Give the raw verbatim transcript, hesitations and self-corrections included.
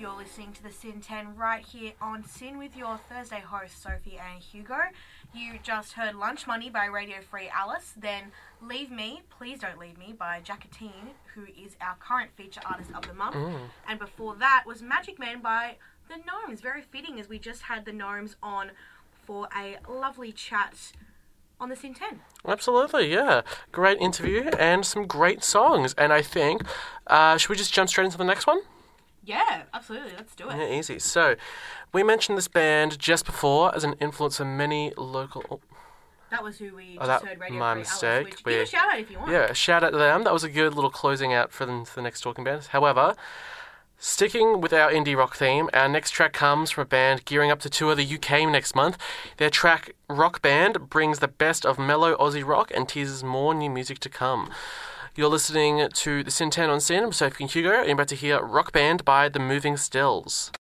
you're listening to the Sin ten right here on Sin with your Thursday hosts, Sophie and Hugo. You just heard Lunch Money by Radio Free Alice, then Leave Me, Please Don't Leave Me by Jacqueline, who is our current feature artist of the month. Mm. And before that was Magic Man by The Gnomes. Very fitting, as we just had The Gnomes on for a lovely chat on the Sin ten. Absolutely, yeah. Great interview and some great songs. And I think, uh, should we just jump straight into the next one? Yeah, absolutely. Let's do it. Yeah, easy. So, we mentioned this band just before as an influence on many local... Oh, that was who we oh, just that, heard, Radio my Free mistake. Alice, which, we, give a shout out if you want. Yeah, shout out to them. That was a good little closing out for the, for the next talking band. However, sticking with our indie rock theme, our next track comes from a band gearing up to tour the U K next month. Their track, Rock Band, brings the best of mellow Aussie rock and teases more new music to come. You're listening to the Sin ten on Sin. I'm Sophie and Hugo, and you're about to hear Rock Band by The Moving Stills.